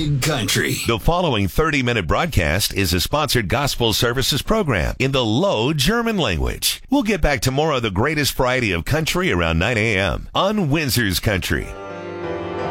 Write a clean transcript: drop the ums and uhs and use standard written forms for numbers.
Big Country. The following 30-minute broadcast is a sponsored gospel services program in the Low German language. We'll get back to more of the greatest variety of country around 9 a.m. on Windsor's Country.